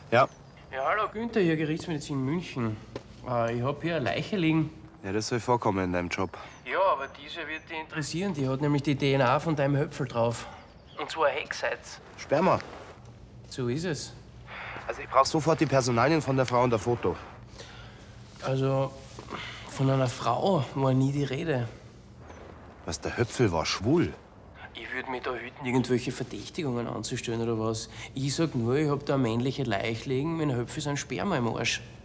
Ja. Ja, hallo, Günther hier, Gerichtsmedizin München. Ich hab hier eine Leiche liegen. Ja, das soll vorkommen in deinem Job. Ja, aber diese wird dich interessieren. Die hat nämlich die DNA von deinem Höpfel drauf. Und zwar Heckseits. Sperma. So ist es. Also ich brauch sofort die Personalien von der Frau und der Foto. Also, von einer Frau war nie die Rede. Was, der Höpfel war schwul? Ich würde mich da hüten, irgendwelche Verdächtigungen anzustellen oder was. Ich sag nur, ich hab da eine männliche Leiche liegen, mein Höpfel ist ein Sperma im Arsch.